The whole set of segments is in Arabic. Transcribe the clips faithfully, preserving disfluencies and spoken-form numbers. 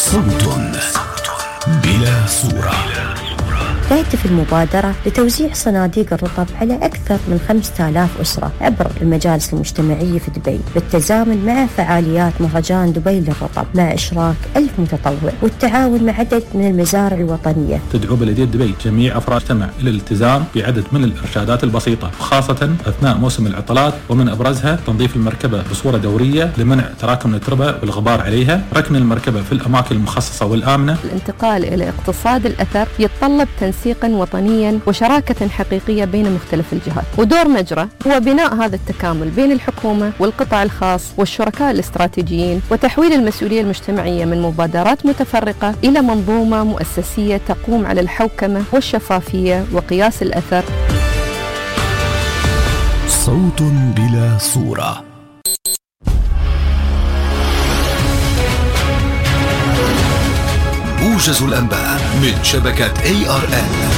صوت بلا صورة. تهدف المبادرة لتوزيع صناديق الرطب على أكثر من خمسة آلاف أسرة عبر المجالس المجتمعية في دبي، بالتزامن مع فعاليات مهرجان دبي للرطب مع إشراك ألف متطوع والتعاون مع عدد من المزارع الوطنية. تدعو بلدية دبي جميع أفراد المجتمع إلى الالتزام بعدد من الإرشادات البسيطة، خاصة أثناء موسم العطلات، ومن أبرزها تنظيف المركبة بصورة دورية لمنع تراكم التربة والغبار عليها، ركن المركبة في الأماكن المخصصة والآمنة. الانتقال إلى اقتصاد الأثر يتطلب تنسيقا وطنيا وشراكة حقيقية بين مختلف الجهات، ودور مجرى هو بناء هذا التكامل بين الحكومة والقطاع الخاص والشركاء الاستراتيجيين، وتحويل المسؤولية المجتمعية من مبادرات متفرقة إلى منظومة مؤسسية تقوم على الحوكمة والشفافية وقياس الأثر. صوت بلا صورة. موجز الأنباء من شبكة إيه آر إن.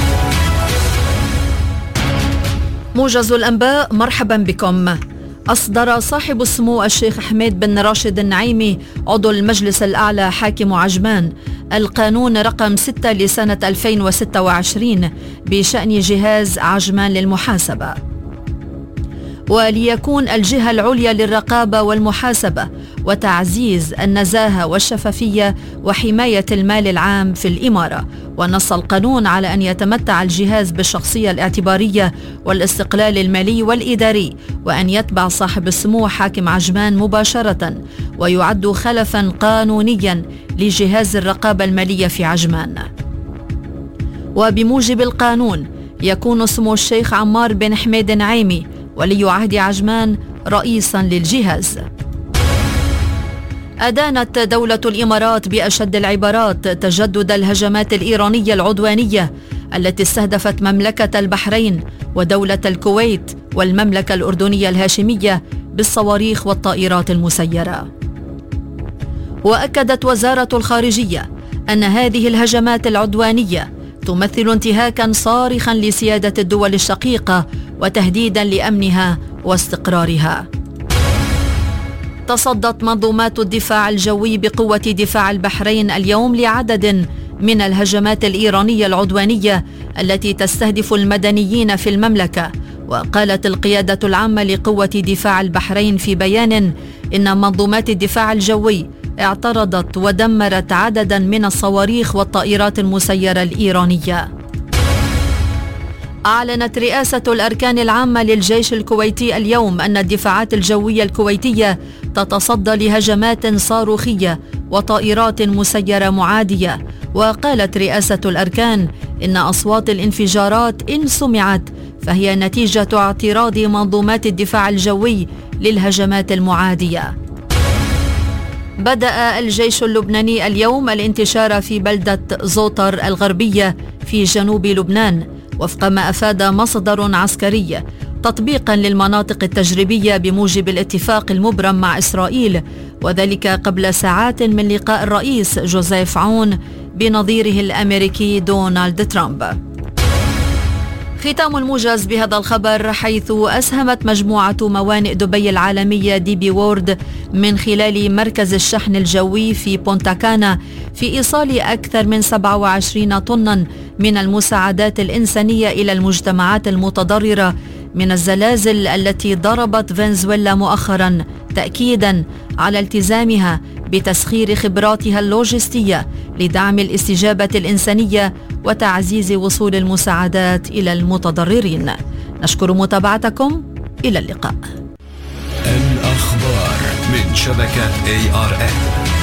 موجز الأنباء، مرحبا بكم. أصدر صاحب السمو الشيخ حميد بن راشد النعيمي عضو المجلس الأعلى حاكم عجمان القانون رقم ستة لسنة ألفين وستة وعشرين بشأن جهاز عجمان للمحاسبة. وليكون الجهة العليا للرقابة والمحاسبة وتعزيز النزاهة والشفافية وحماية المال العام في الإمارة. ونص القانون على أن يتمتع الجهاز بالشخصية الاعتبارية والاستقلال المالي والإداري، وأن يتبع صاحب السمو حاكم عجمان مباشرة، ويعد خلفا قانونيا لجهاز الرقابة المالية في عجمان. وبموجب القانون يكون سمو الشيخ عمار بن حميد النعيمي ولي عهد عجمان رئيسا للجهاز. أدانت دولة الإمارات بأشد العبارات تجدد الهجمات الإيرانية العدوانية التي استهدفت مملكة البحرين ودولة الكويت والمملكة الأردنية الهاشمية بالصواريخ والطائرات المسيرة. وأكدت وزارة الخارجية أن هذه الهجمات العدوانية تمثل انتهاكا صارخا لسيادة الدول الشقيقة وتهديدا لأمنها واستقرارها. تصدت منظومات الدفاع الجوي بقوة دفاع البحرين اليوم لعدد من الهجمات الإيرانية العدوانية التي تستهدف المدنيين في المملكة. وقالت القيادة العامة لقوة دفاع البحرين في بيان إن منظومات الدفاع الجوي اعترضت ودمرت عددا من الصواريخ والطائرات المسيرة الإيرانية. أعلنت رئاسة الأركان العامة للجيش الكويتي اليوم أن الدفاعات الجوية الكويتية تتصدى لهجمات صاروخية وطائرات مسيرة معادية. وقالت رئاسة الأركان إن أصوات الانفجارات إن سمعت فهي نتيجة اعتراض منظومات الدفاع الجوي للهجمات المعادية. بدأ الجيش اللبناني اليوم الانتشار في بلدة زوطر الغربية في جنوب لبنان وفق ما أفاد مصدر عسكري، تطبيقا للمناطق التجريبية بموجب الاتفاق المبرم مع إسرائيل، وذلك قبل ساعات من لقاء الرئيس جوزيف عون بنظيره الأمريكي دونالد ترامب. ختام الموجز بهذا الخبر، حيث أسهمت مجموعة موانئ دبي العالمية دي بي وورد من خلال مركز الشحن الجوي في بونتاكانا في إيصال أكثر من سبعة وعشرين طنا من المساعدات الإنسانية إلى المجتمعات المتضررة من الزلازل التي ضربت فنزويلا مؤخرا، تأكيدا على التزامها بتسخير خبراتها اللوجستية لدعم الاستجابة الإنسانية وتعزيز وصول المساعدات إلى المتضررين. نشكر متابعتكم، إلى اللقاء. الأخبار من شبكة إيه آر إن.